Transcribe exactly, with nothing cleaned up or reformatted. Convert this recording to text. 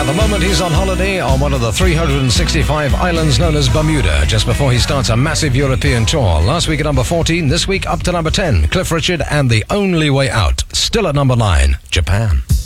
At the moment, he's on holiday on one of the three hundred sixty-five islands known as Bermuda, just before he starts a massive European tour. Last week at number fourteen, this week up to number ten, Cliff Richard and The Only Way Out. Still at number nine, Japan.